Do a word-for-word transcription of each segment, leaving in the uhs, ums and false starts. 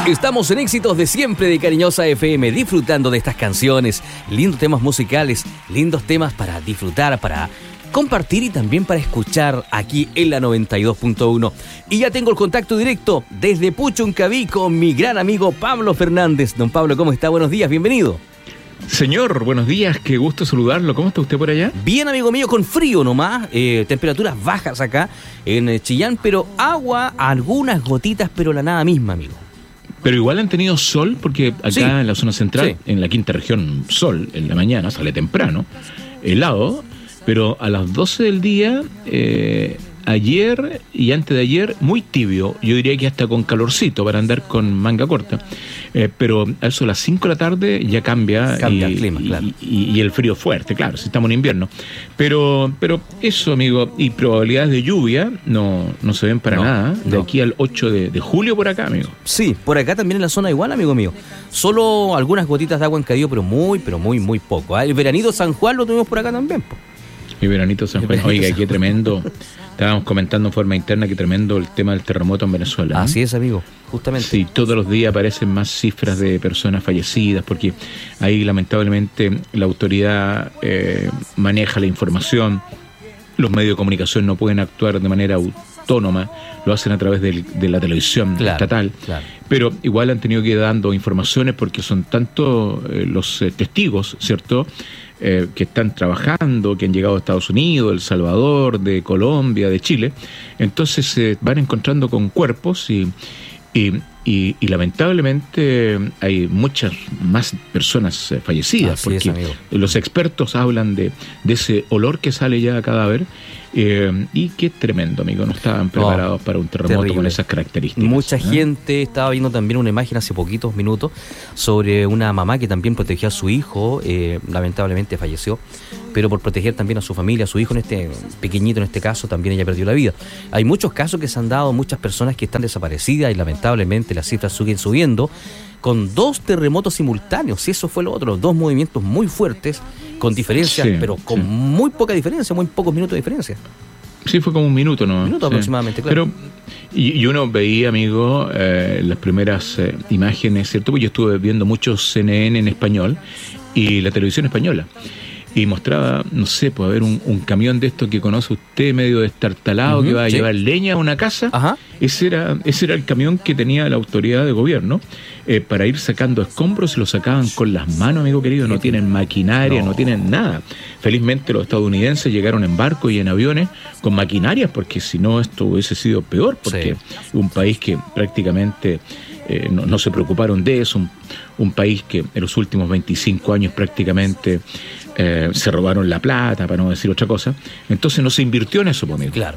Estamos en Éxitos de Siempre de Cariñosa F M, disfrutando de estas canciones, lindos temas musicales, lindos temas para disfrutar, para compartir y también para escuchar aquí en la noventa y dos punto uno. Y ya tengo el contacto directo desde Puchuncaví con mi gran amigo Pablo Fernández. Don Pablo, ¿cómo está? Buenos días, bienvenido. Señor, buenos días, qué gusto saludarlo. ¿Cómo está usted por allá? Bien, amigo mío, con frío nomás, eh, temperaturas bajas acá en Chillán, pero agua, algunas gotitas, pero la nada misma, amigo. Pero igual han tenido sol, porque acá sí, en la zona central, sí, en la quinta región, sol en la mañana, sale temprano, helado, pero a las doce del día, eh, ayer y antes de ayer, muy tibio, yo diría que hasta con calorcito para andar con manga corta, eh, pero a eso a las cinco de la tarde ya cambia, cambia y, el clima, claro. y, y, y el frío fuerte, claro, si estamos en invierno, pero pero eso, amigo, y probabilidades de lluvia no, no se ven para no, nada, de no. aquí al ocho de julio por acá, amigo. Sí, por acá también en la zona igual, amigo mío, solo algunas gotitas de agua han caído, pero muy, pero muy, muy poco, ¿eh? El veranito San Juan lo tuvimos por acá también, po. Mi veranito San Juan, oiga, qué tremendo. Estábamos comentando en forma interna que tremendo el tema del terremoto en Venezuela, ¿no? Así es, amigo, justamente. Sí, todos los días aparecen más cifras de personas fallecidas, porque ahí lamentablemente la autoridad eh, maneja la información, los medios de comunicación no pueden actuar de manera autónoma, lo hacen a través de, de la televisión claro, estatal, claro. Pero igual han tenido que ir dando informaciones porque son tantos eh, los eh, testigos, ¿cierto?, Eh, que están trabajando, que han llegado a Estados Unidos, El Salvador, de Colombia, de Chile. Entonces se eh, van encontrando con cuerpos y, y, y, y lamentablemente hay muchas más personas eh, fallecidas. Así porque es, los expertos hablan de, de ese olor que sale ya a cadáver. Eh, y qué tremendo, amigo, no estaban preparados no, para un terremoto terrible. Con esas características. Mucha ¿eh? gente estaba viendo también una imagen hace poquitos minutos sobre una mamá que también protegía a su hijo, eh, lamentablemente falleció, pero por proteger también a su familia, a su hijo, en este pequeñito en este caso, también ella perdió la vida. Hay muchos casos que se han dado, muchas personas que están desaparecidas y lamentablemente las cifras siguen subiendo, con dos terremotos simultáneos, y eso fue lo otro, dos movimientos muy fuertes, con diferencias, sí, pero con sí. muy poca diferencia, muy pocos minutos de diferencia. Sí, fue como un minuto, ¿no? Un minuto sí. aproximadamente, claro. Pero, y, y uno veía, amigo, eh, las primeras eh, imágenes, ¿cierto? Porque yo estuve viendo mucho C N N en español y la televisión española. Y mostraba, no sé, puede haber un, un camión de estos que conoce usted, medio destartalado, uh-huh, que va a sí. llevar leña a una casa. Ajá. Ese era ese era el camión que tenía la autoridad de gobierno eh, para ir sacando escombros, y lo sacaban con las manos, amigo querido. No tienen maquinaria, no. no tienen nada. Felizmente los estadounidenses llegaron en barco y en aviones con maquinarias, porque si no esto hubiese sido peor, porque sí. un país que prácticamente... Eh, no, no se preocuparon de eso, un, un país que en los últimos veinticinco años prácticamente eh, se robaron la plata, para no decir otra cosa. Entonces no se invirtió en eso, amigo. Claro.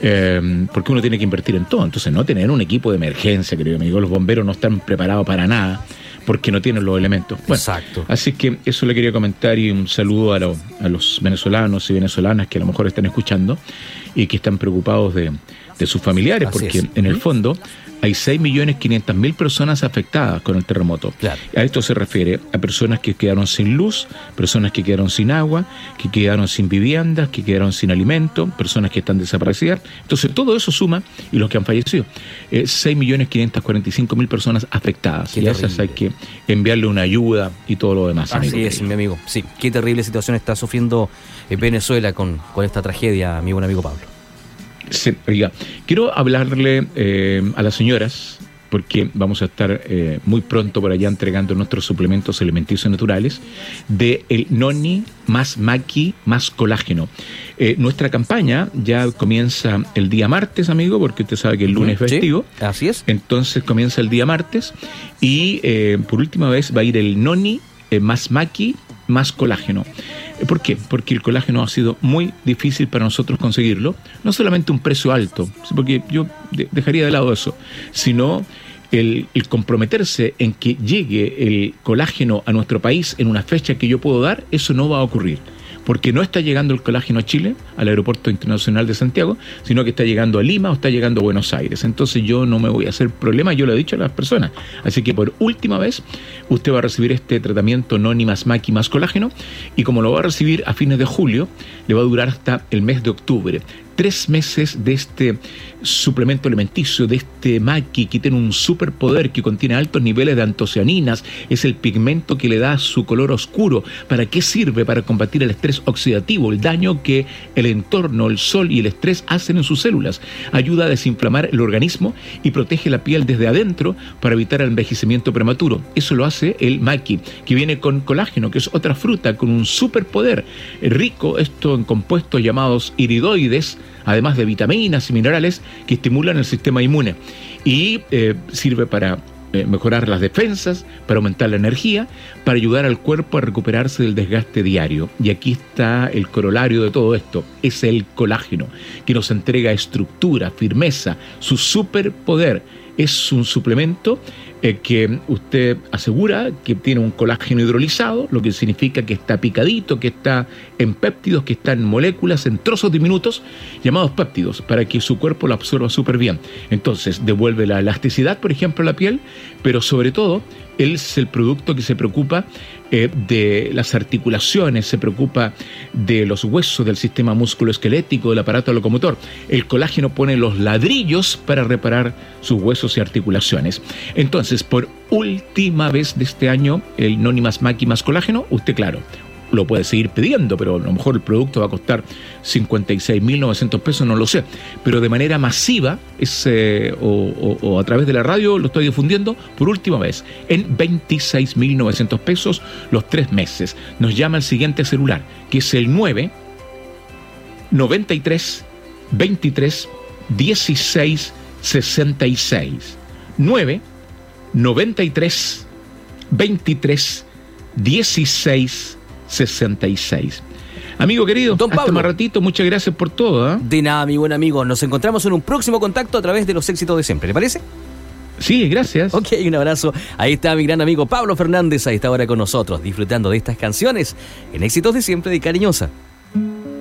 Eh, porque uno tiene que invertir en todo. Entonces no tener un equipo de emergencia, querido amigo, los bomberos no están preparados para nada porque no tienen los elementos. Bueno, exacto. Así que eso le quería comentar, y un saludo a, lo, a los venezolanos y venezolanas que a lo mejor están escuchando y que están preocupados de, de sus familiares. Así porque es. En el fondo hay seis millones quinientas mil personas afectadas con el terremoto. Claro. A esto se refiere a personas que quedaron sin luz, personas que quedaron sin agua, que quedaron sin viviendas, que quedaron sin alimento, personas que están desaparecidas. Entonces todo eso suma, y los que han fallecido, eh, seis millones quinientas cuarenta y cinco mil personas afectadas. Qué y a esas hay que enviarle una ayuda y todo lo demás. Así amigo, es, mi amigo. Sí, qué terrible situación está sufriendo Venezuela con, con esta tragedia, mi buen amigo Pablo. Sí, oiga, quiero hablarle eh, a las señoras, porque vamos a estar eh, muy pronto por allá entregando nuestros suplementos alimenticios naturales de el Noni más Maqui más colágeno. Eh, nuestra campaña ya comienza el día martes, amigo, porque usted sabe que el lunes es festivo. Sí, así es. Entonces comienza el día martes y eh, por última vez va a ir el Noni eh, más Maqui más colágeno. ¿Por qué? Porque el colágeno ha sido muy difícil para nosotros conseguirlo. No solamente un precio alto, porque yo de- dejaría de lado eso, sino el, el comprometerse en que llegue el colágeno a nuestro país en una fecha que yo puedo dar. Eso no va a ocurrir, porque no está llegando el colágeno a Chile, al Aeropuerto Internacional de Santiago, sino que está llegando a Lima o está llegando a Buenos Aires. Entonces yo no me voy a hacer problema, yo lo he dicho a las personas. Así que por última vez, usted va a recibir este tratamiento Noni más Maqui más colágeno, y como lo va a recibir a fines de julio, le va a durar hasta el mes de octubre. tres meses de este suplemento alimenticio, de este maqui, que tiene un superpoder, que contiene altos niveles de antocianinas, es el pigmento que le da su color oscuro. ¿Para qué sirve? Para combatir el estrés oxidativo, el daño que el entorno, el sol y el estrés hacen en sus células. Ayuda a desinflamar el organismo y protege la piel desde adentro para evitar el envejecimiento prematuro. Eso lo hace el maqui, que viene con colágeno, que es otra fruta con un superpoder rico, esto en compuestos llamados iridoides, además de vitaminas y minerales que estimulan el sistema inmune, y eh, sirve para eh, mejorar las defensas, para aumentar la energía, para ayudar al cuerpo a recuperarse del desgaste diario. Y aquí está el corolario de todo esto, es el colágeno, que nos entrega estructura, firmeza, su superpoder. Es un suplemento eh, que usted asegura que tiene un colágeno hidrolizado, lo que significa que está picadito, que está en péptidos, que está en moléculas, en trozos diminutos, llamados péptidos, para que su cuerpo lo absorba súper bien. Entonces, devuelve la elasticidad, por ejemplo, a la piel, pero sobre todo, él es el producto que se preocupa eh, de las articulaciones, se preocupa de los huesos, del sistema musculoesquelético, del aparato locomotor. El colágeno pone los ladrillos para reparar sus huesos y articulaciones. Entonces, por última vez de este año, el Noni más Maqui más colágeno, usted, claro, lo puede seguir pidiendo, pero a lo mejor el producto va a costar cincuenta y seis mil novecientos pesos, no lo sé. Pero de manera masiva, es, eh, o, o, o a través de la radio, lo estoy difundiendo por última vez, en veintiséis mil novecientos pesos los tres meses. Nos llama el siguiente celular, que es el nueve noventa y tres veintitrés dieciséis sesenta y seis. nueve noventa y tres veintitrés dieciséis sesenta y seis. Amigo querido, Don hasta Pablo, más ratito, muchas gracias por todo, ¿eh? De nada, mi buen amigo. Nos encontramos en un próximo contacto a través de los éxitos de siempre, ¿le parece? Sí, gracias. Ok, un abrazo. Ahí está mi gran amigo Pablo Fernández, a esta hora con nosotros, disfrutando de estas canciones en Éxitos de Siempre de Cariñosa.